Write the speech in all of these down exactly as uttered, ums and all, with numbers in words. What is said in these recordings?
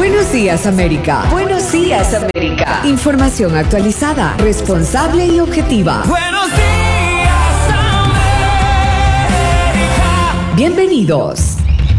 Buenos días, América. Buenos días, América. Información actualizada, responsable y objetiva. Buenos días, América. Bienvenidos.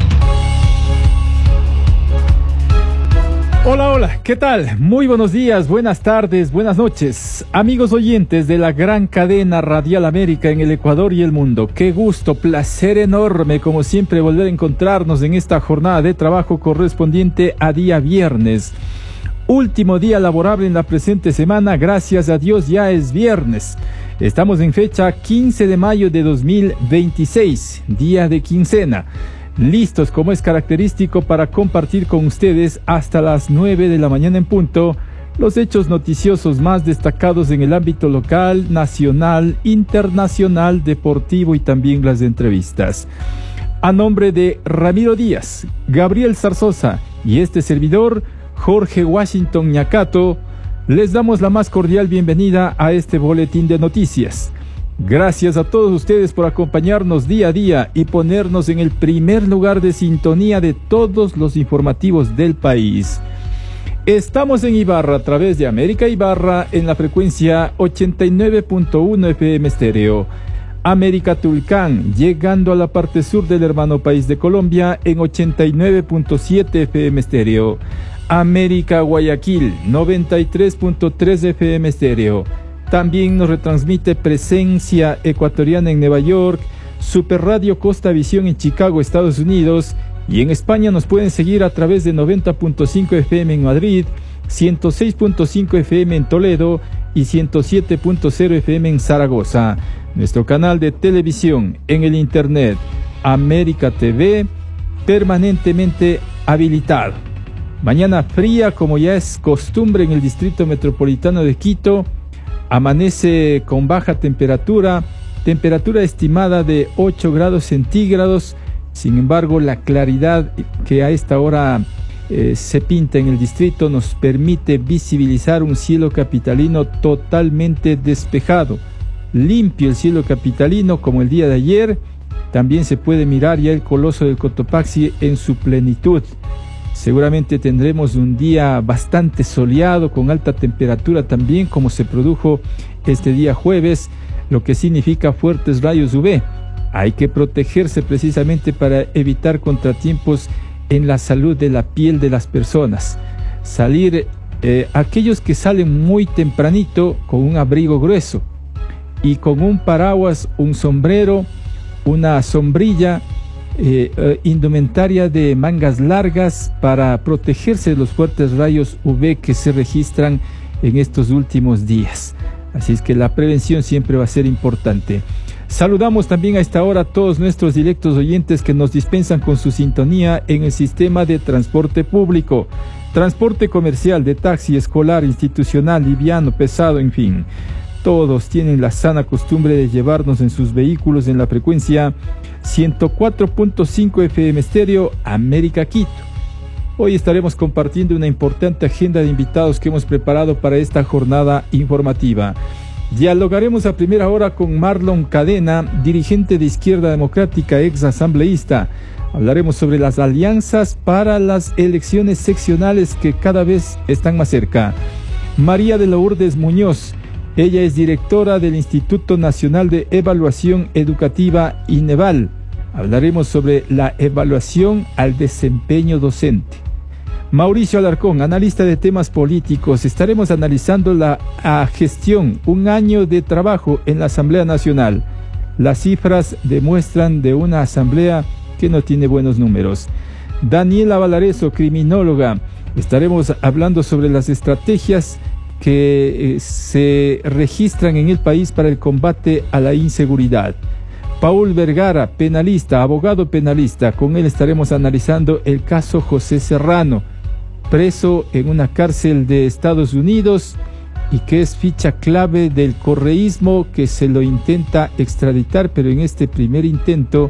Hola, hola, ¿qué tal? Muy buenos días, buenas tardes, buenas noches, amigos oyentes de la gran cadena Radial América en el Ecuador y el mundo. Qué gusto, placer enorme, como siempre, volver a encontrarnos en esta jornada de trabajo correspondiente a día viernes. Último día laborable en la presente semana, gracias a Dios ya es viernes. Estamos en fecha quince de mayo de dos mil veintiséis, día de quincena. Listos, como es característico, para compartir con ustedes hasta las nueve de la mañana en punto los hechos noticiosos más destacados en el ámbito local, nacional, internacional, deportivo y también las entrevistas. A nombre de Ramiro Díaz, Gabriel Zarzosa y este servidor, Jorge Washington Ñacato, les damos la más cordial bienvenida a este boletín de noticias. Gracias a todos ustedes por acompañarnos día a día y ponernos en el primer lugar de sintonía de todos los informativos del país. Estamos en Ibarra a través de América Ibarra en la frecuencia ochenta y nueve punto uno F M estéreo. América Tulcán, llegando a la parte sur del hermano país de Colombia en ochenta y nueve punto siete F M estéreo. América Guayaquil, noventa y tres punto tres F M estéreo. También nos retransmite Presencia Ecuatoriana en Nueva York, Super Radio Costa Visión en Chicago, Estados Unidos, y en España nos pueden seguir a través de noventa punto cinco F M en Madrid, ciento seis punto cinco F M en Toledo y ciento siete punto cero F M en Zaragoza. Nuestro canal de televisión en el internet, América T V, permanentemente habilitado. Mañana fría, como ya es costumbre en el Distrito Metropolitano de Quito. Amanece con baja temperatura, temperatura estimada de ocho grados centígrados. Sin embargo, la claridad que a esta hora eh, se pinta en el distrito nos permite visibilizar un cielo capitalino totalmente despejado. Limpio el cielo capitalino como el día de ayer. También se puede mirar ya el Coloso del Cotopaxi en su plenitud. Seguramente tendremos un día bastante soleado, con alta temperatura también, como se produjo este día jueves, lo que significa fuertes rayos U V. Hay que protegerse precisamente para evitar contratiempos en la salud de la piel de las personas. Salir, eh, aquellos que salen muy tempranito con un abrigo grueso y con un paraguas, un sombrero, una sombrilla, Eh, eh, indumentaria de mangas largas para protegerse de los fuertes rayos U V que se registran en estos últimos días. Así es que la prevención siempre va a ser importante. Saludamos también a esta hora a todos nuestros directos oyentes que nos dispensan con su sintonía en el sistema de transporte público, transporte comercial, de taxi, escolar, institucional, liviano, pesado, en fin. Todos tienen la sana costumbre de llevarnos en sus vehículos en la frecuencia ciento cuatro punto cinco F M estéreo América Quito. Hoy estaremos compartiendo una importante agenda de invitados que hemos preparado para esta jornada informativa. Dialogaremos a primera hora con Marlon Cadena, dirigente de Izquierda Democrática, ex asambleísta. Hablaremos sobre las alianzas para las elecciones seccionales que cada vez están más cerca. María de Lourdes Muñoz, ella es directora del Instituto Nacional de Evaluación Educativa, INEVAL. Hablaremos sobre la evaluación al desempeño docente. Mauricio Alarcón, analista de temas políticos. Estaremos analizando la gestión, un año de trabajo en la Asamblea Nacional. Las cifras demuestran de una asamblea que no tiene buenos números. Daniela Valareso, criminóloga. Estaremos hablando sobre las estrategias que eh, se registran en el país para el combate a la inseguridad. Paul Vergara, penalista, abogado penalista. Con él estaremos analizando el caso José Serrano, preso en una cárcel de Estados Unidos y que es ficha clave del correísmo, que se lo intenta extraditar, pero en este primer intento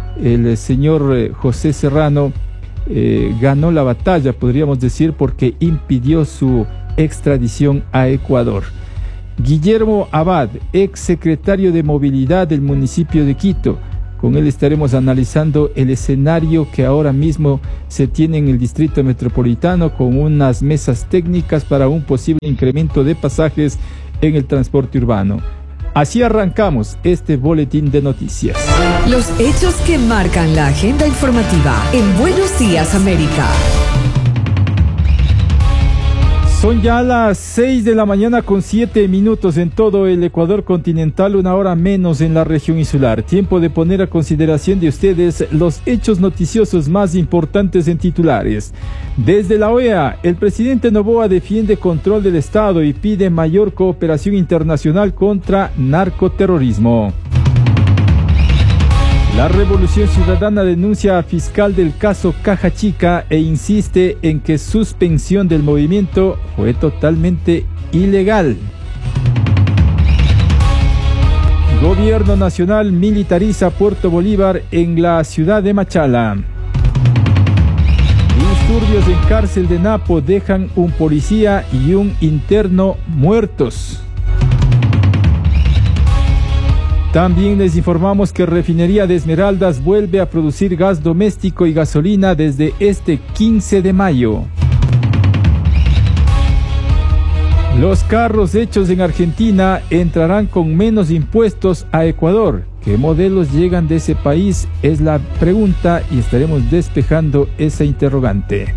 el señor eh, José Serrano eh, ganó la batalla, podríamos decir, porque impidió su extradición a Ecuador. Guillermo Abad, ex secretario de Movilidad del municipio de Quito. Con él estaremos analizando el escenario que ahora mismo se tiene en el Distrito Metropolitano con unas mesas técnicas para un posible incremento de pasajes en el transporte urbano. Así arrancamos este boletín de noticias. Los hechos que marcan la agenda informativa en Buenos Días América. Son ya las seis de la mañana con siete minutos en todo el Ecuador continental, una hora menos en la región insular. Tiempo de poner a consideración de ustedes los hechos noticiosos más importantes en titulares. Desde la O E A, el presidente Noboa defiende control del Estado y pide mayor cooperación internacional contra narcoterrorismo. La Revolución Ciudadana denuncia a fiscal del caso Caja Chica e insiste en que suspensión del movimiento fue totalmente ilegal. Gobierno Nacional militariza Puerto Bolívar en la ciudad de Machala. Disturbios en cárcel de Napo dejan un policía y un interno muertos. También les informamos que Refinería de Esmeraldas vuelve a producir gas doméstico y gasolina desde este quince de mayo. Los carros hechos en Argentina entrarán con menos impuestos a Ecuador. ¿Qué modelos llegan de ese país? Es la pregunta y estaremos despejando esa interrogante.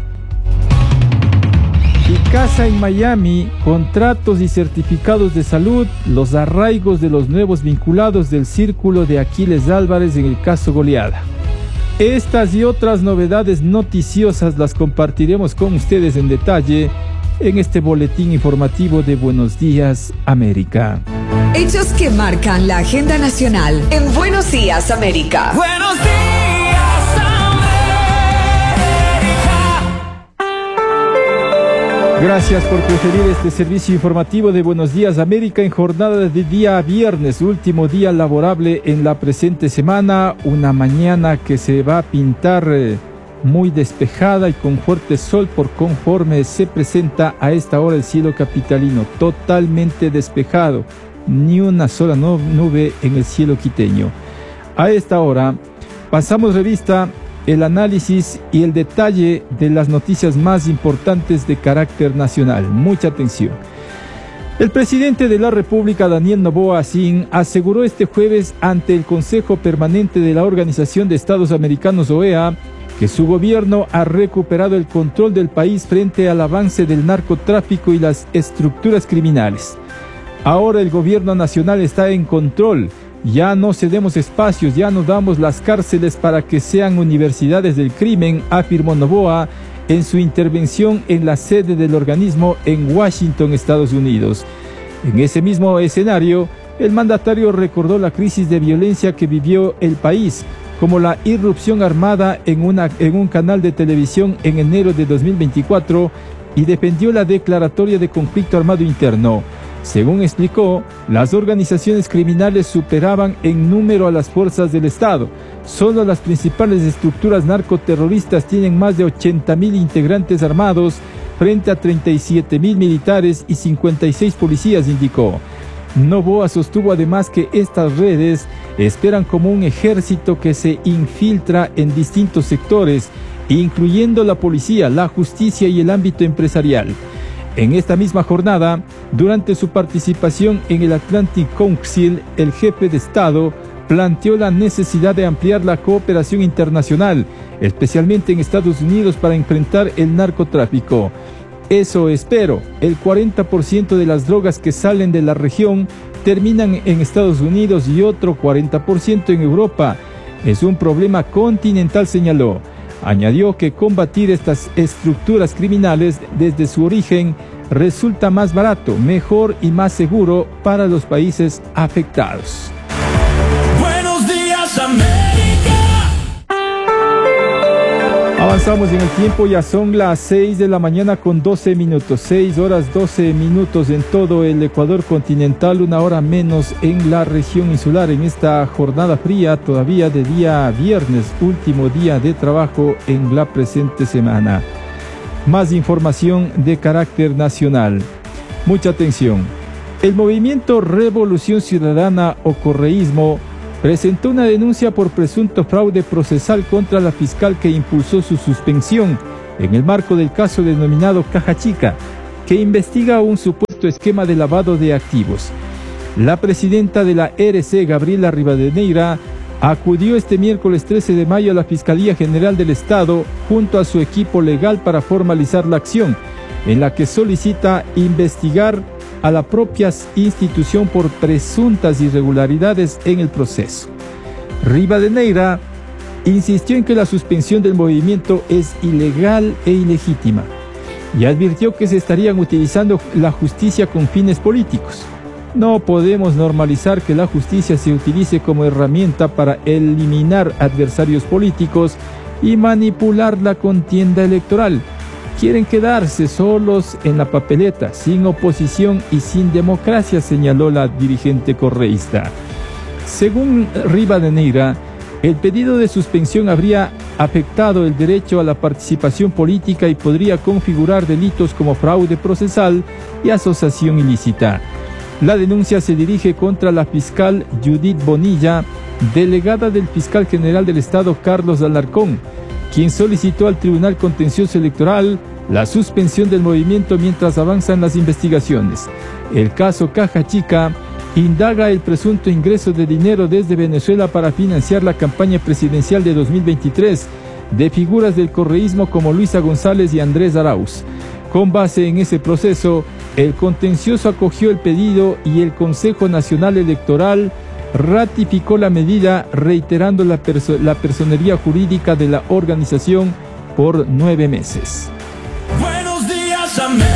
Y casa en Miami, contratos y certificados de salud, los arraigos de los nuevos vinculados del círculo de Aquiles Álvarez en el caso Goleada. Estas y otras novedades noticiosas las compartiremos con ustedes en detalle en este boletín informativo de Buenos Días América. Hechos que marcan la agenda nacional en Buenos Días América. Buenos días, América. Gracias por preferir este servicio informativo de Buenos Días América en jornada de día viernes, último día laborable en la presente semana, una mañana que se va a pintar eh, muy despejada y con fuerte sol por conforme se presenta a esta hora el cielo capitalino, totalmente despejado, ni una sola nube en el cielo quiteño. A esta hora pasamos revista el análisis y el detalle de las noticias más importantes de carácter nacional. Mucha atención. El presidente de la República, Daniel Noboa Sin, aseguró este jueves ante el Consejo Permanente de la Organización de Estados Americanos, O E A, que su gobierno ha recuperado el control del país frente al avance del narcotráfico y las estructuras criminales. Ahora el gobierno nacional está en control. Ya no cedemos espacios, ya no damos las cárceles para que sean universidades del crimen, afirmó Noboa en su intervención en la sede del organismo en Washington, Estados Unidos. En ese mismo escenario, el mandatario recordó la crisis de violencia que vivió el país, como la irrupción armada en, una, en un canal de televisión en enero de dos mil veinticuatro y defendió la declaratoria de conflicto armado interno. Según explicó, las organizaciones criminales superaban en número a las fuerzas del Estado. Solo las principales estructuras narcoterroristas tienen más de ochenta mil integrantes armados frente a treinta y siete mil militares y cincuenta y seis policías, indicó. Noboa sostuvo además que estas redes esperan como un ejército que se infiltra en distintos sectores, incluyendo la policía, la justicia y el ámbito empresarial. En esta misma jornada, durante su participación en el Atlantic Council, el jefe de Estado planteó la necesidad de ampliar la cooperación internacional, especialmente en Estados Unidos, para enfrentar el narcotráfico. Eso espero, el cuarenta por ciento de las drogas que salen de la región terminan en Estados Unidos y otro cuarenta por ciento en Europa. Es un problema continental, señaló. Añadió que combatir estas estructuras criminales desde su origen resulta más barato, mejor y más seguro para los países afectados. Buenos días, América. Avanzamos en el tiempo, ya son las seis de la mañana con doce minutos, seis horas doce minutos en todo el Ecuador continental, una hora menos en la región insular, en esta jornada fría todavía de día viernes, último día de trabajo en la presente semana. Más información de carácter nacional. Mucha atención. El movimiento Revolución Ciudadana o correísmo presentó una denuncia por presunto fraude procesal contra la fiscal que impulsó su suspensión en el marco del caso denominado Caja Chica, que investiga un supuesto esquema de lavado de activos. La presidenta de la E R C, Gabriela Rivadeneira, acudió este miércoles trece de mayo a la Fiscalía General del Estado junto a su equipo legal para formalizar la acción, en la que solicita investigar a la propia institución por presuntas irregularidades en el proceso. Rivadeneira insistió en que la suspensión del movimiento es ilegal e ilegítima y advirtió que se estarían utilizando la justicia con fines políticos. No podemos normalizar que la justicia se utilice como herramienta para eliminar adversarios políticos y manipular la contienda electoral. Quieren quedarse solos en la papeleta, sin oposición y sin democracia, señaló la dirigente correísta. Según Rivadeneira, el pedido de suspensión habría afectado el derecho a la participación política y podría configurar delitos como fraude procesal y asociación ilícita. La denuncia se dirige contra la fiscal Judith Bonilla, delegada del fiscal general del Estado Carlos Alarcón, quien solicitó al Tribunal Contencioso Electoral la suspensión del movimiento mientras avanzan las investigaciones. El caso Caja Chica indaga el presunto ingreso de dinero desde Venezuela para financiar la campaña presidencial de dos mil veintitrés de figuras del correísmo como Luisa González y Andrés Arauz. Con base en ese proceso, el contencioso acogió el pedido y el Consejo Nacional Electoral ratificó la medida, reiterando la, perso- la personería jurídica de la organización por nueve meses. Buenos días, América.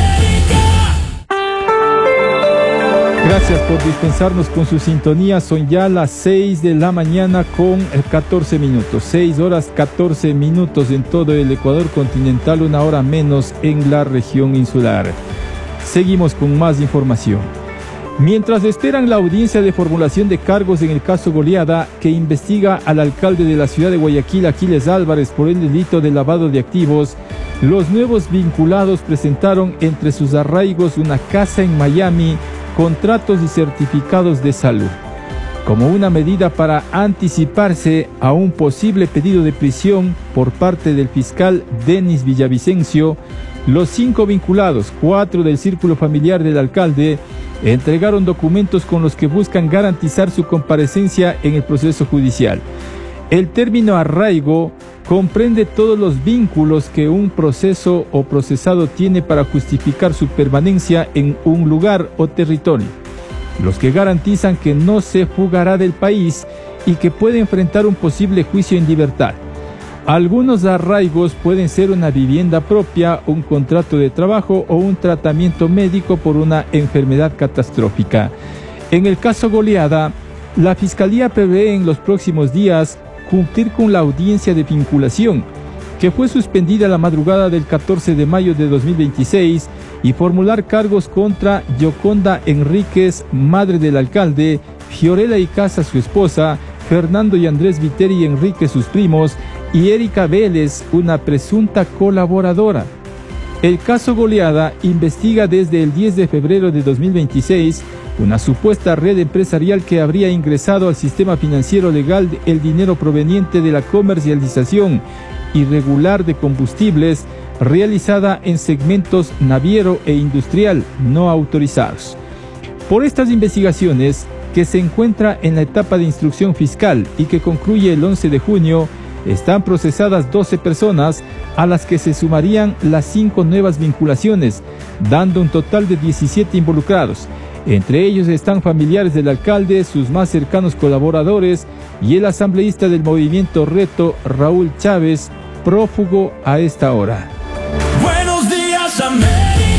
Gracias por dispensarnos con su sintonía. Son ya las seis de la mañana con catorce minutos. seis horas catorce minutos en todo el Ecuador continental, una hora menos en la región insular. Seguimos con más información. Mientras esperan la audiencia de formulación de cargos en el caso Goleada, que investiga al alcalde de la ciudad de Guayaquil, Aquiles Álvarez, por el delito de lavado de activos, los nuevos vinculados presentaron entre sus arraigos una casa en Miami, contratos y certificados de salud. Como una medida para anticiparse a un posible pedido de prisión por parte del fiscal Denis Villavicencio, los cinco vinculados, cuatro del círculo familiar del alcalde, entregaron documentos con los que buscan garantizar su comparecencia en el proceso judicial. El término arraigo comprende todos los vínculos que un proceso o procesado tiene para justificar su permanencia en un lugar o territorio, los que garantizan que no se fugará del país y que puede enfrentar un posible juicio en libertad. Algunos arraigos pueden ser una vivienda propia, un contrato de trabajo o un tratamiento médico por una enfermedad catastrófica. En el caso Goleada, la Fiscalía prevé en los próximos días cumplir con la audiencia de vinculación, que fue suspendida la madrugada del catorce de mayo de dos mil veintiséis, y formular cargos contra Yoconda Enríquez, madre del alcalde, Fiorella Icaza, su esposa, Fernando y Andrés Viteri Enríquez, sus primos, y Erika Vélez, una presunta colaboradora. El caso Goleada investiga desde el diez de febrero de dos mil veintiséis una supuesta red empresarial que habría ingresado al sistema financiero legal el dinero proveniente de la comercialización irregular de combustibles realizada en segmentos naviero e industrial no autorizados. Por estas investigaciones, que se encuentra en la etapa de instrucción fiscal y que concluye el once de junio, están procesadas doce personas, a las que se sumarían las cinco nuevas vinculaciones, dando un total de diecisiete involucrados. Entre ellos están familiares del alcalde, sus más cercanos colaboradores y el asambleísta del movimiento Reto, Raúl Chávez, prófugo a esta hora. Buenos días, América.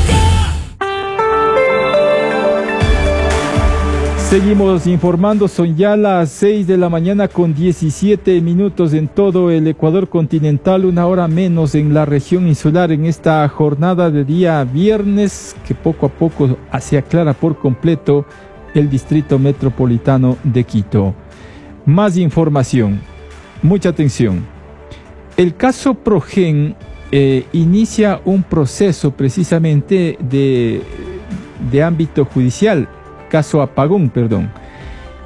Seguimos informando, son ya las seis de la mañana con diecisiete minutos en todo el Ecuador continental, una hora menos en la región insular, en esta jornada de día viernes que poco a poco se aclara por completo el distrito metropolitano de Quito. Más información, mucha atención. El caso Progen eh, inicia un proceso precisamente de, de ámbito judicial, caso Apagón, perdón.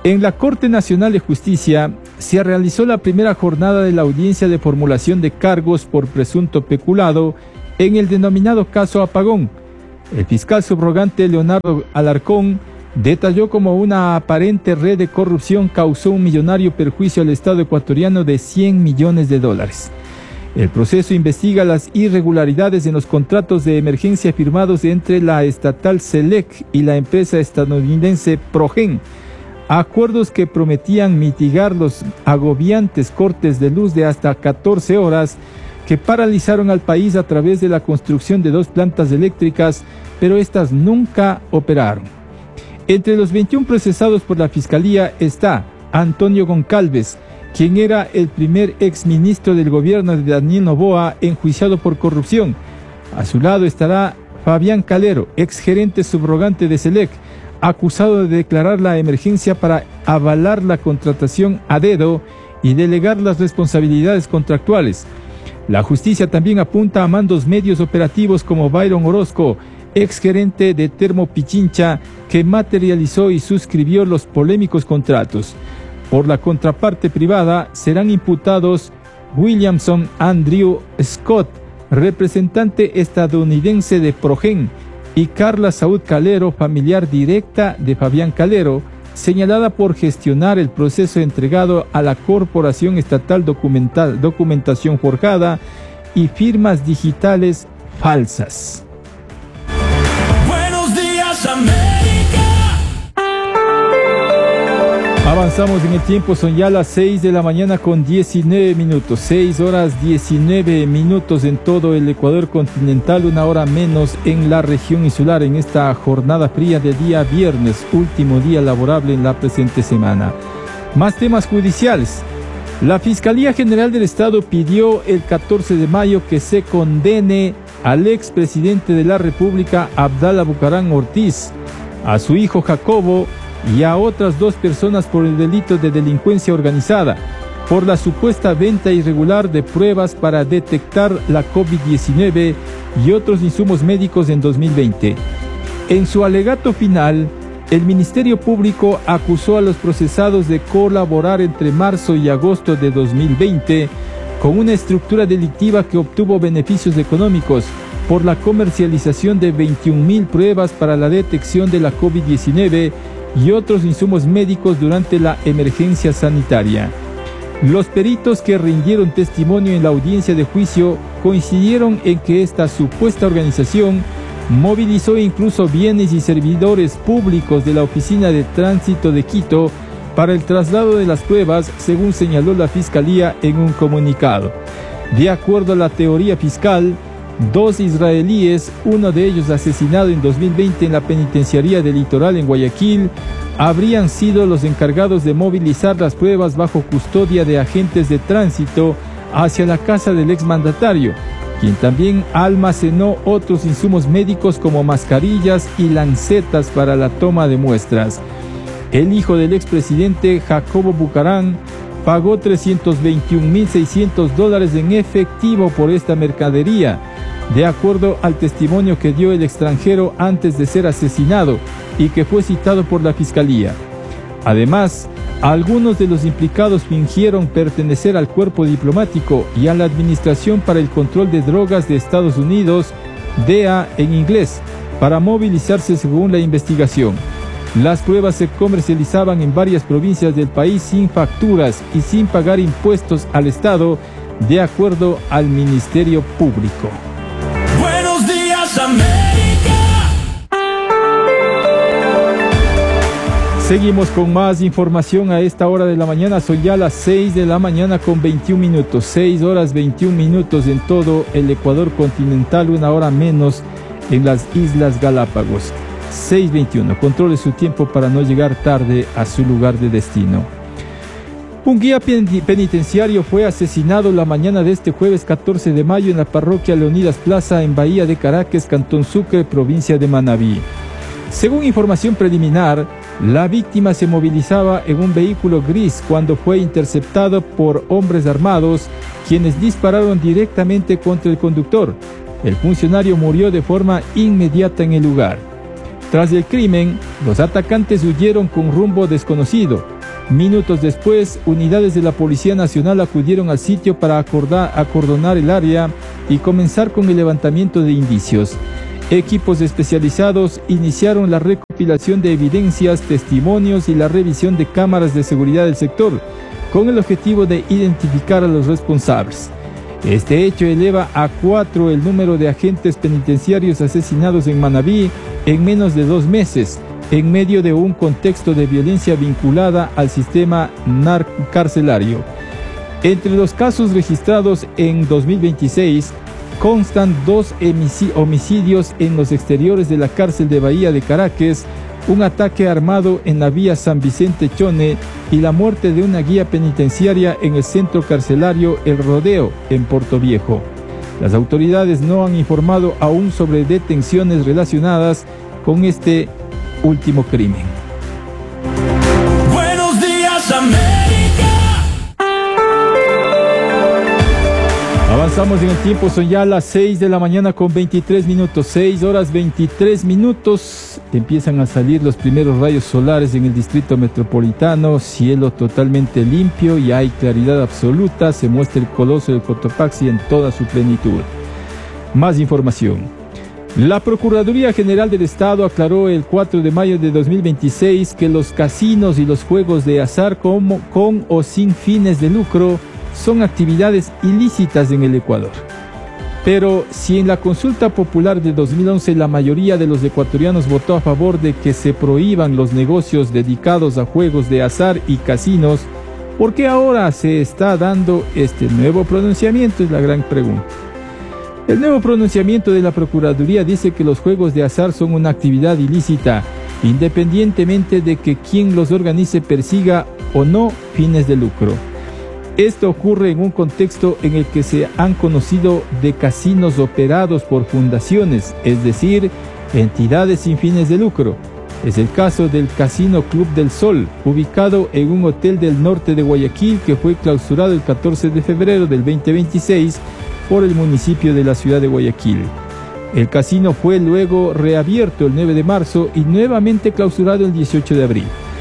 En la Corte Nacional de Justicia se realizó la primera jornada de la audiencia de formulación de cargos por presunto peculado en el denominado caso Apagón. El fiscal subrogante Leonardo Alarcón detalló cómo una aparente red de corrupción causó un millonario perjuicio al Estado ecuatoriano de cien millones de dólares. El proceso investiga las irregularidades en los contratos de emergencia firmados entre la estatal Selec y la empresa estadounidense Progen, acuerdos que prometían mitigar los agobiantes cortes de luz de hasta catorce horas que paralizaron al país a través de la construcción de dos plantas eléctricas, pero estas nunca operaron. Entre los veintiún procesados por la Fiscalía está Antonio Goncalves, quien era el primer exministro del gobierno de Daniel Noboa enjuiciado por corrupción. A su lado estará Fabián Calero, exgerente subrogante de Selec, acusado de declarar la emergencia para avalar la contratación a dedo y delegar las responsabilidades contractuales. La justicia también apunta a mandos medios operativos como Byron Orozco, exgerente de Termo Pichincha, que materializó y suscribió los polémicos contratos. Por la contraparte privada serán imputados Williamson Andrew Scott, representante estadounidense de Progen, y Carla Saúd Calero, familiar directa de Fabián Calero, señalada por gestionar el proceso entregado a la Corporación Estatal Documental, Documentación Forjada y firmas digitales falsas. Buenos días, América. Avanzamos en el tiempo, son ya las seis de la mañana con diecinueve minutos, seis horas diecinueve minutos en todo el Ecuador continental, una hora menos en la región insular en esta jornada fría de día viernes, último día laborable en la presente semana. Más temas judiciales. La Fiscalía General del Estado pidió el catorce de mayo que se condene al expresidente de la República, Abdalá Bucaram Ortiz, a su hijo Jacobo y a otras dos personas por el delito de delincuencia organizada, por la supuesta venta irregular de pruebas para detectar la COVID diecinueve y otros insumos médicos en dos mil veinte. En su alegato final, el Ministerio Público acusó a los procesados de colaborar entre marzo y agosto de dos mil veinte con una estructura delictiva que obtuvo beneficios económicos por la comercialización de veintiún mil pruebas para la detección de la COVID diecinueve y otros insumos médicos durante la emergencia sanitaria. Los peritos que rindieron testimonio en la audiencia de juicio coincidieron en que esta supuesta organización movilizó incluso bienes y servidores públicos de la Oficina de Tránsito de Quito para el traslado de las pruebas, según señaló la Fiscalía en un comunicado. De acuerdo a la teoría fiscal, dos israelíes, uno de ellos asesinado en dos mil veinte en la penitenciaría del Litoral en Guayaquil, habrían sido los encargados de movilizar las pruebas bajo custodia de agentes de tránsito hacia la casa del exmandatario, quien también almacenó otros insumos médicos como mascarillas y lancetas para la toma de muestras. El hijo del expresidente, Jacobo Bucaram, pagó trescientos veintiún mil seiscientos dólares en efectivo por esta mercadería, de acuerdo al testimonio que dio el extranjero antes de ser asesinado y que fue citado por la Fiscalía. Además, algunos de los implicados fingieron pertenecer al cuerpo diplomático y a la Administración para el Control de Drogas de Estados Unidos, D E A en inglés, para movilizarse según la investigación. Las pruebas se comercializaban en varias provincias del país sin facturas y sin pagar impuestos al Estado, de acuerdo al Ministerio Público. Buenos días, América. Seguimos con más información a esta hora de la mañana. Son ya las seis de la mañana con veintiún minutos. seis horas veintiún minutos en todo el Ecuador continental, una hora menos en las Islas Galápagos. seis veintiuno. Controle su tiempo para no llegar tarde a su lugar de destino. Un guía penitenciario fue asesinado la mañana de este jueves catorce de mayo en la parroquia Leonidas Plaza en Bahía de Caracas, Cantón Sucre, provincia de Manabí. Según información preliminar, la víctima se movilizaba en un vehículo gris cuando fue interceptado por hombres armados, quienes dispararon directamente contra el conductor. El funcionario murió de forma inmediata en el lugar. Tras el crimen, los atacantes huyeron con rumbo desconocido, Minutos después, unidades de la Policía Nacional acudieron al sitio para acordar, acordonar el área y comenzar con el levantamiento de indicios. Equipos especializados iniciaron la recopilación de evidencias, testimonios y la revisión de cámaras de seguridad del sector, con el objetivo de identificar a los responsables. Este hecho eleva a cuatro el número de agentes penitenciarios asesinados en Manabí en menos de dos meses, en medio de un contexto de violencia vinculada al sistema carcelario. Entre los casos registrados en dos mil veintiséis, constan dos homicidios en los exteriores de la cárcel de Bahía de Caracas, un ataque armado en la vía San Vicente Chone y la muerte de una guía penitenciaria en el centro carcelario El Rodeo, en Portoviejo. Las autoridades no han informado aún sobre detenciones relacionadas con este último crimen. Buenos días, América. Avanzamos en el tiempo, son ya las seis de la mañana con veintitrés minutos, seis horas veintitrés minutos. Empiezan a salir los primeros rayos solares en el distrito metropolitano, cielo totalmente limpio y hay claridad absoluta, se muestra el coloso del Cotopaxi en toda su plenitud. Más información. La Procuraduría General del Estado aclaró el cuatro de mayo de dos mil veintiséis que los casinos y los juegos de azar con, con o sin fines de lucro son actividades ilícitas en el Ecuador. Pero si en la consulta popular de dos mil once la mayoría de los ecuatorianos votó a favor de que se prohíban los negocios dedicados a juegos de azar y casinos, ¿por qué ahora se está dando este nuevo pronunciamiento? Es la gran pregunta. El nuevo pronunciamiento de la Procuraduría dice que los juegos de azar son una actividad ilícita, independientemente de que quien los organice persiga o no fines de lucro. Esto ocurre en un contexto en el que se han conocido de casinos operados por fundaciones, es decir, entidades sin fines de lucro. Es el caso del Casino Club del Sol, ubicado en un hotel del norte de Guayaquil que fue clausurado el catorce de febrero del veinte veintiséis por el municipio de la ciudad de Guayaquil. El casino fue luego reabierto el nueve de marzo y nuevamente clausurado el dieciocho de abril.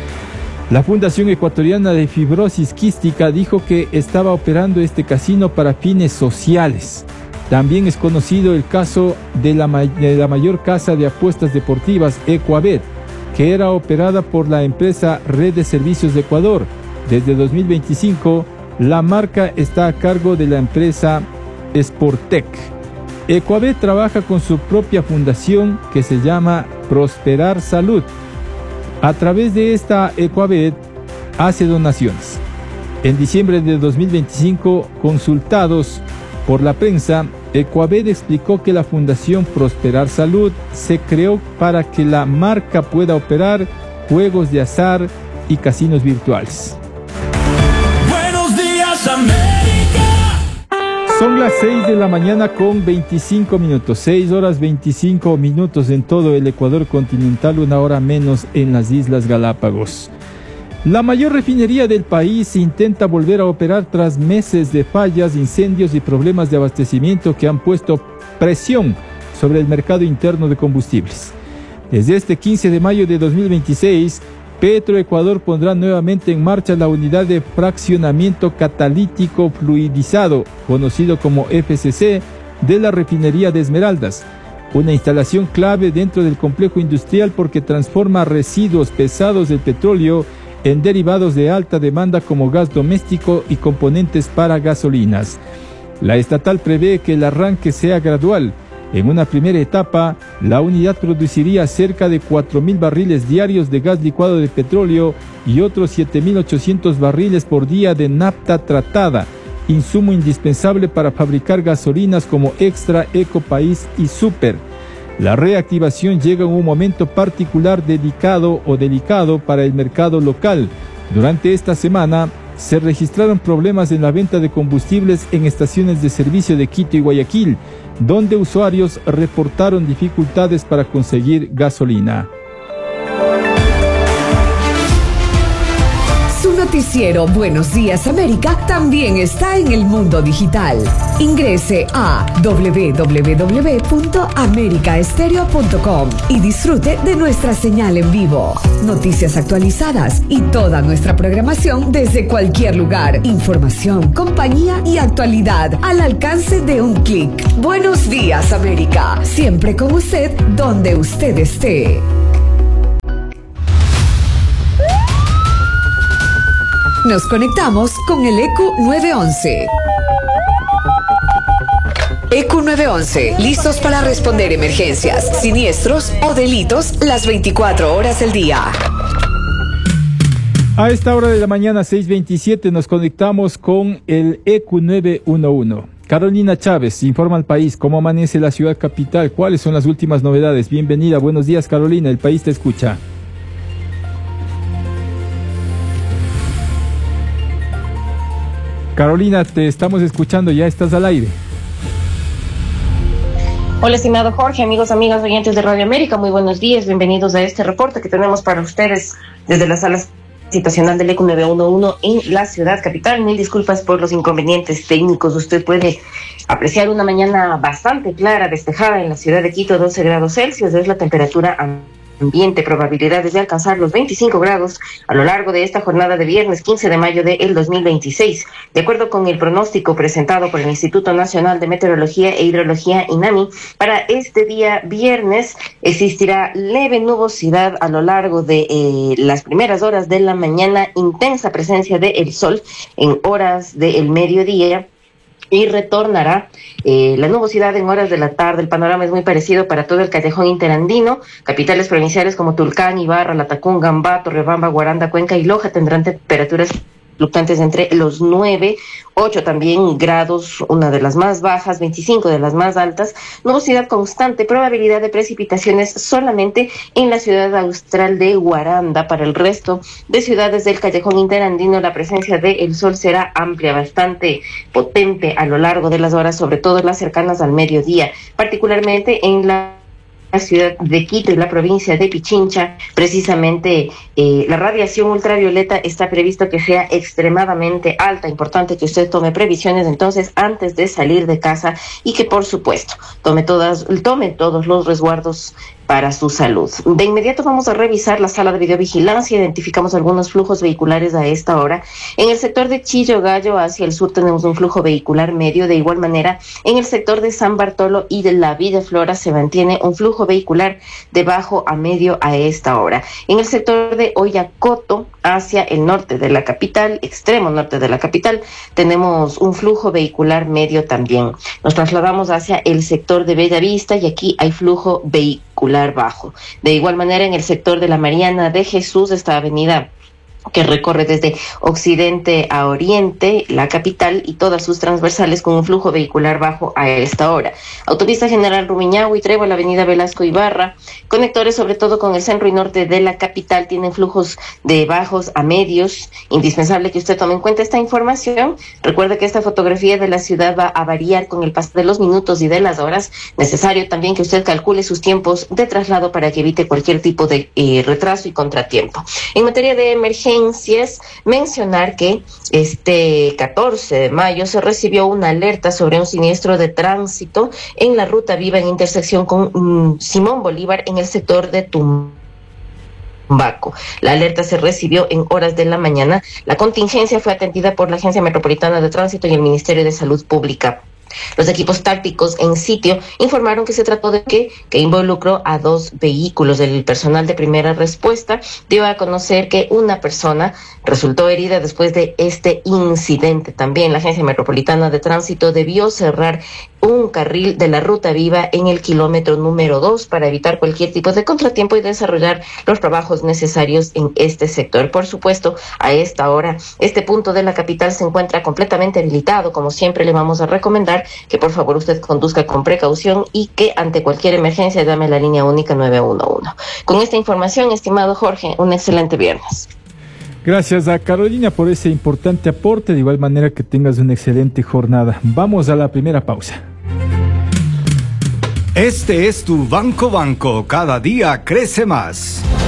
La Fundación Ecuatoriana de Fibrosis Quística dijo que estaba operando este casino para fines sociales. También es conocido el caso de la, de la mayor casa de apuestas deportivas, Ecuabet, que era operada por la empresa Red de Servicios de Ecuador. Desde dos mil veinticinco, la marca está a cargo de la empresa Sportec. Ecuabet trabaja con su propia fundación que se llama Prosperar Salud. A través de esta Ecuabet hace donaciones. En diciembre de dos mil veinticinco, consultados por la prensa, Ecuabet explicó que la Fundación Prosperar Salud se creó para que la marca pueda operar juegos de azar y casinos virtuales. Buenos días, América. Son las seis de la mañana con veinticinco minutos, seis horas veinticinco minutos en todo el Ecuador continental, una hora menos en las Islas Galápagos. La mayor refinería del país intenta volver a operar tras meses de fallas, incendios y problemas de abastecimiento que han puesto presión sobre el mercado interno de combustibles. Desde este quince de mayo de dos mil veintiséis, Petroecuador pondrá nuevamente en marcha la unidad de fraccionamiento catalítico fluidizado, conocido como F C C, de la refinería de Esmeraldas, una instalación clave dentro del complejo industrial porque transforma residuos pesados del petróleo en derivados de alta demanda como gas doméstico y componentes para gasolinas. La estatal prevé que el arranque sea gradual. En una primera etapa, la unidad produciría cerca de cuatro mil barriles diarios de gas licuado de petróleo y otros siete mil ochocientos barriles por día de nafta tratada, insumo indispensable para fabricar gasolinas como Extra, Ecopaís y Super. La reactivación llega en un momento particular dedicado o delicado para el mercado local. Durante esta semana, se registraron problemas en la venta de combustibles en estaciones de servicio de Quito y Guayaquil, donde usuarios reportaron dificultades para conseguir gasolina. Su noticiero Buenos Días América también está en el mundo digital. Ingrese a doble u doble u doble u punto america estéreo punto com y disfrute de nuestra señal en vivo. Noticias actualizadas y toda nuestra programación desde cualquier lugar. Información, compañía y actualidad al alcance de un clic. Buenos Días América, siempre con usted donde usted esté. Nos conectamos con el E Q nueve once. E Q nueve once, listos para responder emergencias, siniestros o delitos las veinticuatro horas del día. A esta hora de la mañana, seis veintisiete, nos conectamos con el E Q nueve once. Carolina Chávez informa al país cómo amanece la ciudad capital, cuáles son las últimas novedades. Bienvenida, buenos días Carolina, el país te escucha. Carolina, te estamos escuchando, ya estás al aire. Hola, estimado Jorge, amigos, amigas, oyentes de Radio América, muy buenos días, bienvenidos a este reporte que tenemos para ustedes desde la sala situacional del E Q nueve once en la ciudad capital. Mil disculpas por los inconvenientes técnicos. Usted puede apreciar una mañana bastante clara, despejada en la ciudad de Quito, doce grados Celsius, es la temperatura ambiente, probabilidades de alcanzar los veinticinco grados a lo largo de esta jornada de viernes quince de mayo del dos mil veintiséis. De acuerdo con el pronóstico presentado por el Instituto Nacional de Meteorología e Hidrología, INAMI, para este día viernes existirá leve nubosidad a lo largo de eh, las primeras horas de la mañana, intensa presencia del sol en horas del mediodía, y retornará eh, la nubosidad en horas de la tarde. El panorama es muy parecido para todo el callejón interandino. Capitales provinciales como Tulcán, Ibarra, Latacunga, Ambato, Riobamba, Guaranda, Cuenca y Loja tendrán temperaturas fluctuantes entre los nueve, ocho también grados, una de las más bajas, veinticinco de las más altas, nubosidad constante, probabilidad de precipitaciones solamente en la ciudad austral de Guaranda. Para el resto de ciudades del callejón interandino, la presencia del sol será amplia, bastante potente a lo largo de las horas, sobre todo las cercanas al mediodía, particularmente en la la ciudad de Quito y la provincia de Pichincha. Precisamente eh, la radiación ultravioleta está previsto que sea extremadamente alta. Importante que usted tome previsiones entonces antes de salir de casa y que por supuesto tome todas, tome todos los resguardos para su salud. De inmediato vamos a revisar la sala de videovigilancia. Identificamos algunos flujos vehiculares a esta hora. En el sector de Chillo Gallo hacia el sur tenemos un flujo vehicular medio. De igual manera, en el sector de San Bartolo y de la Villa Flora se mantiene un flujo vehicular de bajo a medio a esta hora. En el sector de Oyacoto hacia el norte de la capital, extremo norte de la capital, tenemos un flujo vehicular medio también. Nos trasladamos hacia el sector de Bellavista y aquí hay flujo vehicular bajo. De igual manera, en el sector de la Mariana de Jesús, esta avenida que recorre desde occidente a oriente la capital y todas sus transversales con un flujo vehicular bajo a esta hora. Autopista General Rumiñahui, Trébol, Avenida Velasco Ibarra, conectores sobre todo con el centro y norte de la capital tienen flujos de bajos a medios. Indispensable que usted tome en cuenta esta información. Recuerde que esta fotografía de la ciudad va a variar con el paso de los minutos y de las horas. Necesario también que usted calcule sus tiempos de traslado para que evite cualquier tipo de eh, retraso y contratiempo. En materia de emergencia, mencionar que este catorce de mayo se recibió una alerta sobre un siniestro de tránsito en la ruta viva en intersección con um, Simón Bolívar en el sector de Tumbaco. La alerta se recibió en horas de la mañana. La contingencia fue atendida por la Agencia Metropolitana de Tránsito y el Ministerio de Salud Pública. Los equipos tácticos en sitio informaron que se trató de que, que involucró a dos vehículos. El personal de primera respuesta dio a conocer que una persona resultó herida después de este incidente. También la Agencia Metropolitana de Tránsito debió cerrar un carril de la ruta viva en el kilómetro número dos para evitar cualquier tipo de contratiempo y desarrollar los trabajos necesarios en este sector. Por supuesto, a esta hora, este punto de la capital se encuentra completamente habilitado. Como siempre, le vamos a recomendar que por favor usted conduzca con precaución y que ante cualquier emergencia llame a la línea única nueve uno uno. Con esta información, estimado Jorge, un excelente viernes. Gracias a Carolina por ese importante aporte, de igual manera que tengas una excelente jornada. Vamos a la primera pausa. Este es tu Banco Banco, cada día crece más.